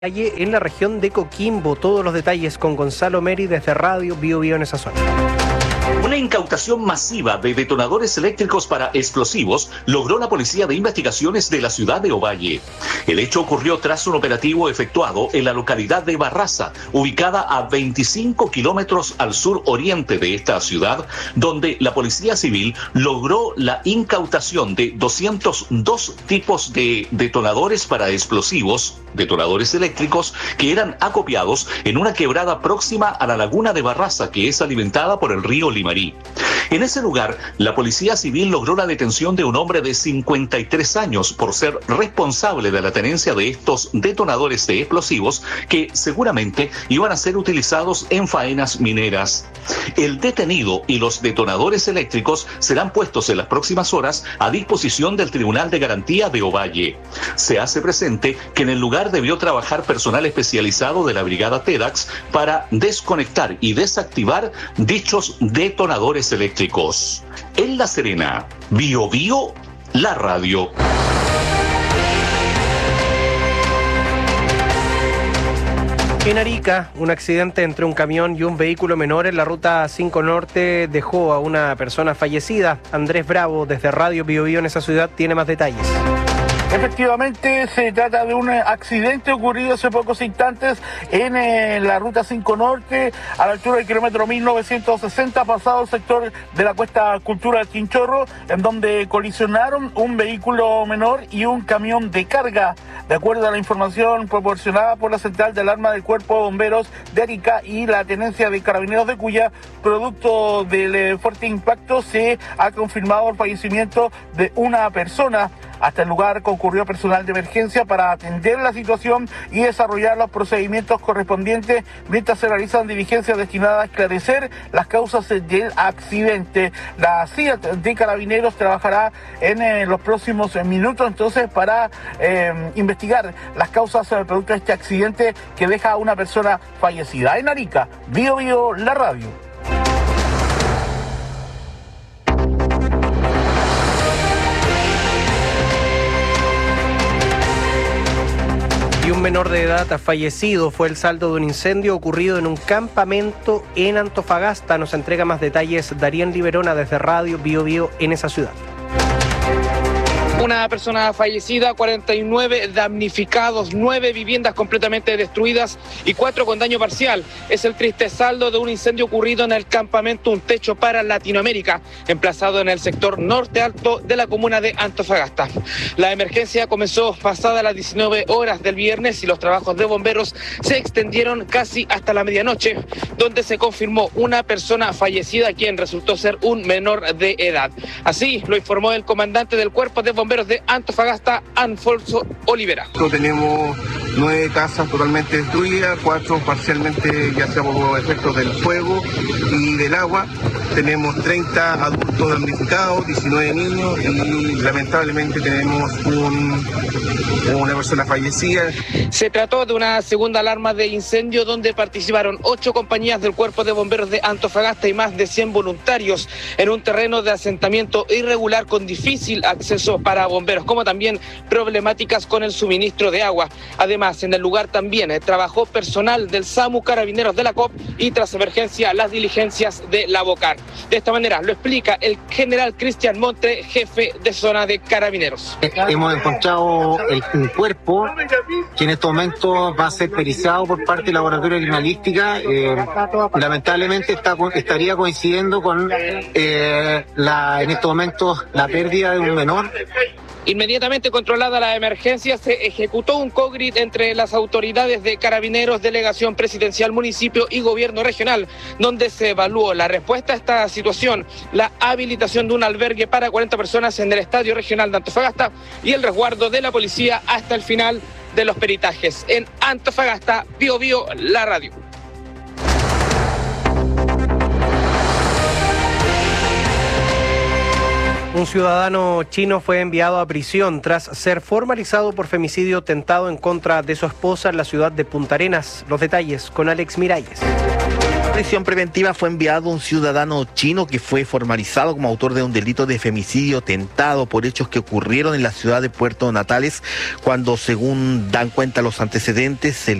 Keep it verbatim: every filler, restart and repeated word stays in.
en la región de Coquimbo. Todos los detalles con Gonzalo Meri desde Radio Bio Bio en esa zona. Una incautación masiva de detonadores eléctricos para explosivos logró la Policía de Investigaciones de la ciudad de Ovalle. El hecho ocurrió tras un operativo efectuado en la localidad de Barraza, ubicada a veinticinco kilómetros al sur oriente de esta ciudad, donde la Policía Civil logró la incautación de doscientos dos tipos de detonadores para explosivos, detonadores eléctricos, que eran acopiados en una quebrada próxima a la laguna de Barraza, que es alimentada por el río Limarí. En ese lugar, la Policía Civil logró la detención de un hombre de cincuenta y tres años por ser responsable de la tenencia de estos detonadores de explosivos que seguramente iban a ser utilizados en faenas mineras. El detenido y los detonadores eléctricos serán puestos en las próximas horas a disposición del Tribunal de Garantía de Ovalle. Se hace presente que en el lugar debió trabajar personal especializado de la Brigada TEDAX para desconectar y desactivar dichos detonadores eléctricos. En La Serena, Bio Bio, la radio. En Arica, un accidente entre un camión y un vehículo menor en la ruta cinco Norte dejó a una persona fallecida. Andrés Bravo, desde Radio Bio Bio en esa ciudad, tiene más detalles. Efectivamente, se trata de un accidente ocurrido hace pocos instantes en eh, la ruta cinco Norte, a la altura del kilómetro mil novecientos sesenta, pasado el sector de la Cuesta Cultura del Chinchorro, en donde colisionaron un vehículo menor y un camión de carga. De acuerdo a la información proporcionada por la Central de Alarma del Cuerpo de Bomberos de Arica y la Tenencia de Carabineros de Cuya, producto del eh, fuerte impacto, se ha confirmado el fallecimiento de una persona. Hasta el lugar concurrió personal de emergencia para atender la situación y desarrollar los procedimientos correspondientes mientras se realizan diligencias destinadas a esclarecer las causas del accidente. La C I A T de Carabineros trabajará en eh, los próximos minutos entonces para eh, investigar las causas eh, producto de este accidente que deja a una persona fallecida. En Arica, Bio Bio, la radio. Y un menor de edad ha fallecido. Fue el saldo de un incendio ocurrido en un campamento en Antofagasta. Nos entrega más detalles Darían Liberona desde Radio Bio Bio en esa ciudad. Una persona fallecida, cuarenta y nueve damnificados, nueve viviendas completamente destruidas y cuatro con daño parcial. Es el triste saldo de un incendio ocurrido en el campamento Un Techo para Latinoamérica, emplazado en el sector norte alto de la comuna de Antofagasta. La emergencia comenzó pasada las diecinueve horas del viernes y los trabajos de bomberos se extendieron casi hasta la medianoche, donde se confirmó una persona fallecida, quien resultó ser un menor de edad. Así lo informó el comandante del Cuerpo de Bomberos de Antofagasta, Alfonso Olivera. Tenemos nueve casas totalmente destruidas, cuatro parcialmente ya sea por efectos del fuego y del agua. Tenemos treinta adultos damnificados, diecinueve niños y lamentablemente tenemos un, una persona fallecida. Se trató de una segunda alarma de incendio donde participaron ocho compañías del Cuerpo de Bomberos de Antofagasta y más de cien voluntarios en un terreno de asentamiento irregular con difícil acceso para bomberos, como también problemáticas con el suministro de agua. Además, en el lugar también eh, trabajó personal del SAMU, Carabineros de la C O P y tras emergencia las diligencias de la BOCAR. De esta manera lo explica el general Cristian Montre, jefe de zona de Carabineros. Hemos encontrado el, un cuerpo que en estos momentos va a ser periciado por parte del laboratorio de criminalística. Eh, lamentablemente está, estaría coincidiendo con eh, la, en estos momentos la pérdida de un menor. Inmediatamente controlada la emergencia, se ejecutó un COGRIT entre las autoridades de Carabineros, Delegación Presidencial, Municipio y Gobierno Regional, donde se evaluó la respuesta a esta situación, la habilitación de un albergue para cuarenta personas en el Estadio Regional de Antofagasta y el resguardo de la policía hasta el final de los peritajes. En Antofagasta, Bio Bio, la radio. Un ciudadano chino fue enviado a prisión tras ser formalizado por femicidio tentado en contra de su esposa en la ciudad de Punta Arenas. Los detalles con Alex Miralles. prisión preventiva fue enviado un ciudadano chino que fue formalizado como autor de un delito de femicidio tentado por hechos que ocurrieron en la ciudad de Puerto Natales, cuando, según dan cuenta los antecedentes, se